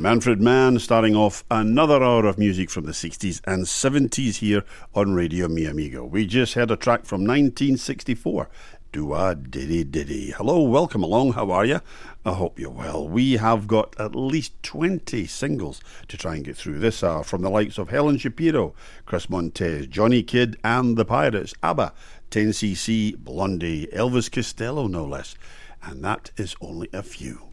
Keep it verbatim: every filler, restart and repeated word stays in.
Manfred Mann starting off another hour of music from the sixties and seventies here on Radio Mi Amigo. We just heard a track from nineteen sixty-four, Do-a Diddy Diddy. Hello, welcome along, how are you? I hope you're well. We have got at least twenty singles to try and get through this hour from the likes of Helen Shapiro, Chris Montez, Johnny Kidd and the Pirates, ABBA, ten C C, Blondie, Elvis Costello no less. And that is only a few.